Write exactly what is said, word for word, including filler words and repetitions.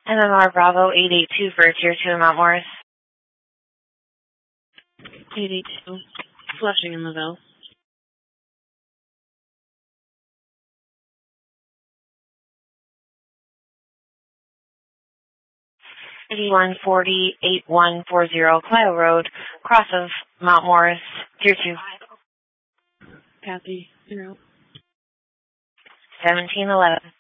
And then our Bravo eight eight two for Tier two in Mount Morris. eight eight two, Flushing in Lavelle. eighty-one forty, eighty-one forty, Clio Road, cross of Mount Morris, Tier two. Kathy, you're out. seventeen eleven.